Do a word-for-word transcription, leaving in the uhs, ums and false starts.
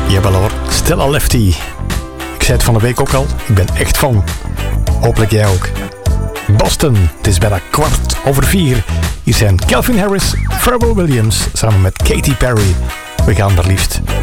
Jawel hoor, Stella Lefty. Ik zei het van de week ook al, ik ben echt fan. Hopelijk jij ook. Boston, het is bijna kwart over vier. Hier zijn Calvin Harris, Pharrell Williams samen met Katy Perry. We gaan er liefst